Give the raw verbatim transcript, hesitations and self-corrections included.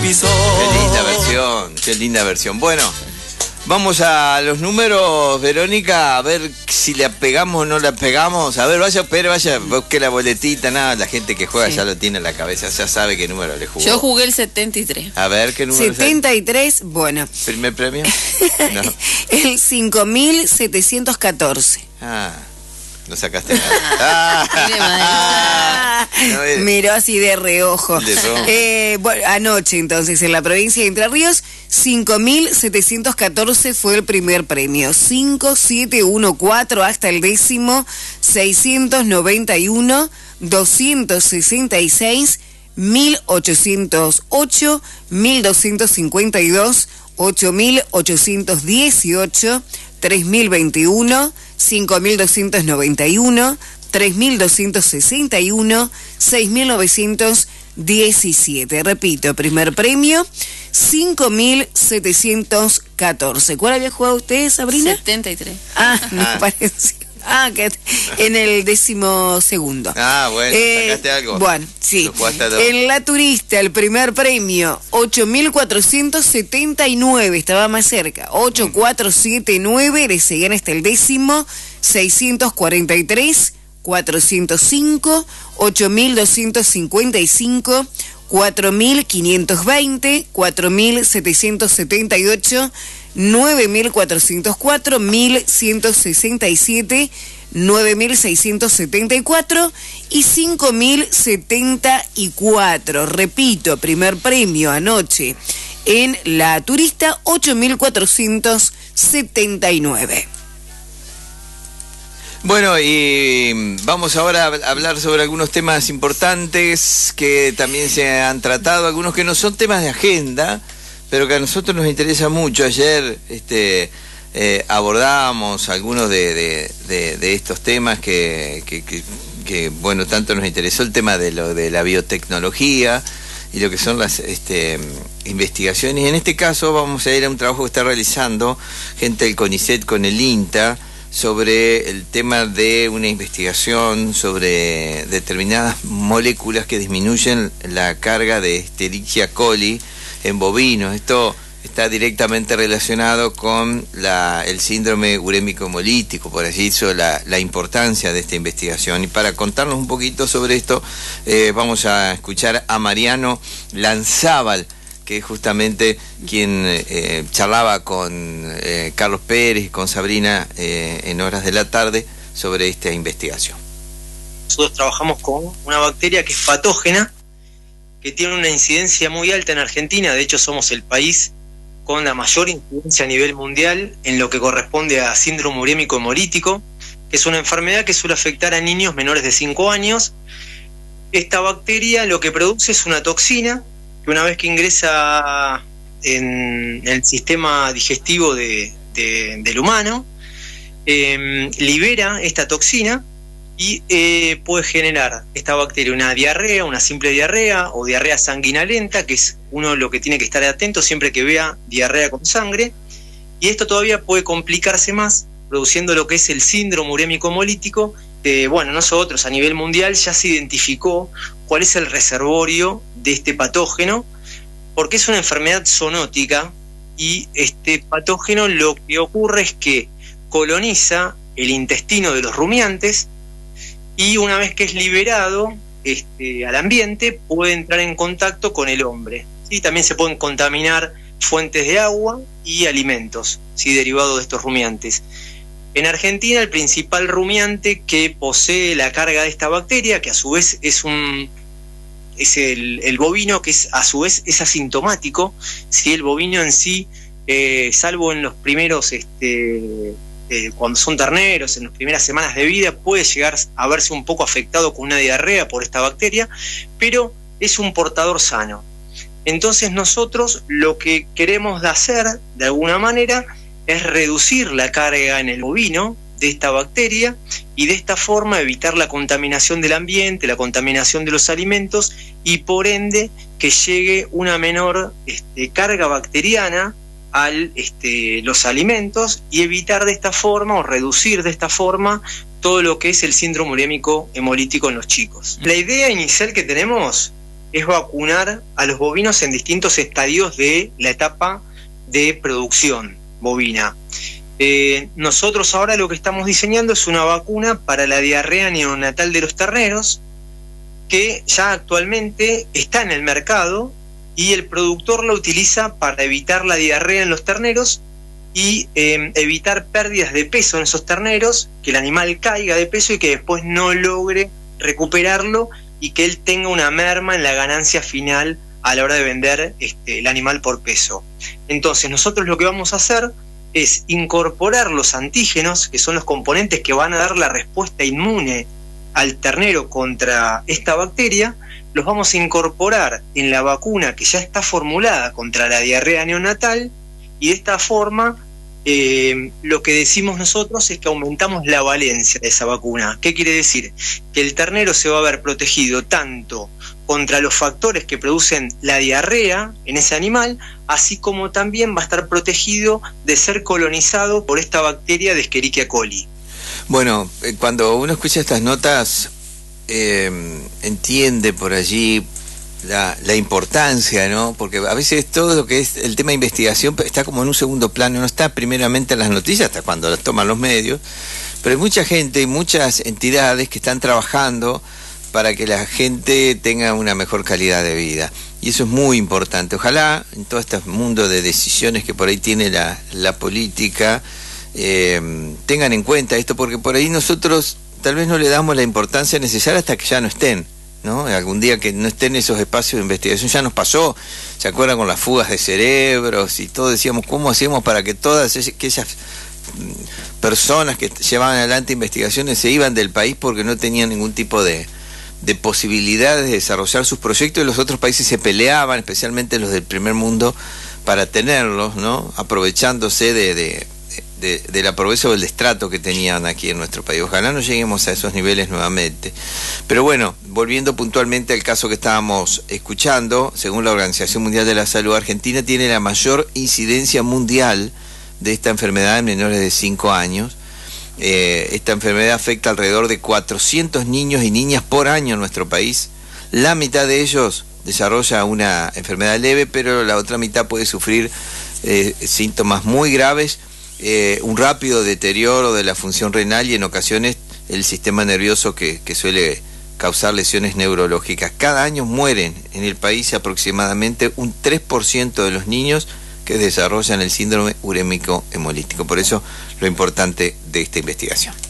mis ojos. Qué linda versión, qué linda versión. Bueno, vamos a los números, Verónica, a ver si la pegamos o no la pegamos. A ver, vaya, pero vaya, busque la boletita, nada, la gente que juega sí. ya lo tiene en la cabeza, ya sabe qué número le jugó. Yo jugué el setenta y tres. A ver, ¿qué número? setenta y tres, bueno. ¿Primer premio? No. El cinco mil setecientos catorce. Ah, no sacaste nada. Ah, no, miró así de reojo. De reojo. Eh, bueno, anoche entonces en la provincia de Entre Ríos, cinco mil setecientos catorce fue el primer premio. cinco siete uno cuatro hasta el décimo, seiscientos noventa y uno, doscientos sesenta y seis, mil ochocientos ocho, mil doscientos cincuenta y dos, ocho mil ochocientos dieciocho, tres mil veintiuno, cinco mil doscientos noventa y uno, tres mil doscientos sesenta y uno, seis mil novecientos diecisiete. Repito, primer premio, cinco mil setecientos catorce. ¿Cuál había jugado usted, Sabrina? setenta y tres. Ah, me ah. pareció. Ah, que en el décimo segundo. Ah, bueno, eh, sacaste algo. Bueno, sí. En La Turista, el primer premio, ocho mil cuatrocientos setenta y nueve, estaba más cerca. ocho mil cuatrocientos setenta y nueve, le seguían hasta el décimo, seiscientos cuarenta y tres, cuatrocientos cinco, ocho mil doscientos cincuenta y cinco, cuatro mil quinientos veinte, cuatro mil setecientos setenta y ocho, nueve mil cuatrocientos cuatro, mil ciento sesenta y siete, nueve mil seiscientos setenta y cuatro y cinco mil setenta y cuatro. Repito, primer premio anoche en La Turista, ocho mil cuatrocientos setenta y nueve. Bueno, y vamos ahora a hablar sobre algunos temas importantes que también se han tratado, algunos que no son temas de agenda, pero que a nosotros nos interesa mucho. Ayer este, eh, abordamos algunos de, de, de, de estos temas que, que, que, que, bueno, tanto nos interesó el tema de, lo, de la biotecnología y lo que son las este, investigaciones. Y en este caso vamos a ir a un trabajo que está realizando gente del CONICET con el INTA sobre el tema de una investigación sobre determinadas moléculas que disminuyen la carga de Escherichia coli en bovinos. Esto está directamente relacionado con la, el síndrome urémico hemolítico, por así decirlo, la, la importancia de esta investigación. Y para contarnos un poquito sobre esto, eh, vamos a escuchar a Mariano Lanzábal, que es justamente quien eh, charlaba con eh, Carlos Pérez y con Sabrina eh, en horas de la tarde sobre esta investigación. Nosotros trabajamos con una bacteria que es patógena, que tiene una incidencia muy alta en Argentina. De hecho, somos el país con la mayor incidencia a nivel mundial en lo que corresponde a síndrome urémico hemolítico, que es una enfermedad que suele afectar a niños menores de cinco años. Esta bacteria lo que produce es una toxina que una vez que ingresa en el sistema digestivo de, de, del humano, eh, libera esta toxina y eh, puede generar esta bacteria una diarrea, una simple diarrea o diarrea sanguinolenta, que es uno lo que tiene que estar atento siempre que vea diarrea con sangre, y esto todavía puede complicarse más, produciendo lo que es el síndrome urémico hemolítico, que bueno, nosotros a nivel mundial ya se identificó cuál es el reservorio de este patógeno, porque es una enfermedad zoonótica y este patógeno lo que ocurre es que coloniza el intestino de los rumiantes y una vez que es liberado este, al ambiente puede entrar en contacto con el hombre. ¿Sí? También se pueden contaminar fuentes de agua y alimentos, ¿sí? derivados de estos rumiantes. En Argentina el principal rumiante que posee la carga de esta bacteria, que a su vez es un es el, el bovino, que es a su vez es asintomático. Si el bovino en sí, eh, salvo en los primeros, este, eh, cuando son terneros, en las primeras semanas de vida, puede llegar a verse un poco afectado con una diarrea por esta bacteria, pero es un portador sano. Entonces nosotros lo que queremos hacer, de alguna manera, es reducir la carga en el bovino de esta bacteria y de esta forma evitar la contaminación del ambiente, la contaminación de los alimentos y por ende que llegue una menor este, carga bacteriana a este, los alimentos y evitar de esta forma o reducir de esta forma todo lo que es el síndrome urémico hemolítico en los chicos. La idea inicial que tenemos es vacunar a los bovinos en distintos estadios de la etapa de producción bovina. Eh, nosotros ahora lo que estamos diseñando es una vacuna para la diarrea neonatal de los terneros, que ya actualmente está en el mercado y el productor la utiliza para evitar la diarrea en los terneros y eh, evitar pérdidas de peso en esos terneros, que el animal caiga de peso y que después no logre recuperarlo y que él tenga una merma en la ganancia final a la hora de vender este, el animal por peso. Entonces nosotros lo que vamos a hacer es incorporar los antígenos, que son los componentes que van a dar la respuesta inmune al ternero contra esta bacteria, los vamos a incorporar en la vacuna que ya está formulada contra la diarrea neonatal, y de esta forma eh, lo que decimos nosotros es que aumentamos la valencia de esa vacuna. ¿Qué quiere decir? Que el ternero se va a ver protegido tanto contra los factores que producen la diarrea en ese animal, así como también va a estar protegido de ser colonizado por esta bacteria de Escherichia coli. Bueno, eh, cuando uno escucha estas notas, eh, entiende por allí la, la importancia, ¿no? Porque a veces todo lo que es el tema de investigación está como en un segundo plano, no está primeramente en las noticias hasta cuando las toman los medios, pero hay mucha gente y muchas entidades que están trabajando para que la gente tenga una mejor calidad de vida. Y eso es muy importante. Ojalá en todo este mundo de decisiones que por ahí tiene la, la política, eh, tengan en cuenta esto, porque por ahí nosotros tal vez no le damos la importancia necesaria hasta que ya no estén, ¿no? Algún día que no estén esos espacios de investigación. Ya nos pasó, ¿se acuerdan con las fugas de cerebros y todo? Decíamos, ¿cómo hacíamos para que todas aquellas personas que llevaban adelante investigaciones se iban del país porque no tenían ningún tipo de, de posibilidades de desarrollar sus proyectos, y los otros países se peleaban, especialmente los del primer mundo, para tenerlos, ¿no? Aprovechándose de, de, de, de la pobreza o del destrato que tenían aquí en nuestro país. Ojalá no lleguemos a esos niveles nuevamente. Pero bueno, volviendo puntualmente al caso que estábamos escuchando, según la Organización Mundial de la Salud, Argentina tiene la mayor incidencia mundial de esta enfermedad en menores de cinco años. Eh, esta enfermedad afecta alrededor de cuatrocientos niños y niñas por año en nuestro país. La mitad de ellos desarrolla una enfermedad leve, pero la otra mitad puede sufrir eh, síntomas muy graves, eh, un rápido deterioro de la función renal y en ocasiones el sistema nervioso que, que suele causar lesiones neurológicas. Cada año mueren en el país aproximadamente un tres por ciento de los niños que desarrollan el síndrome urémico hemolítico. Por eso lo importante de esta investigación.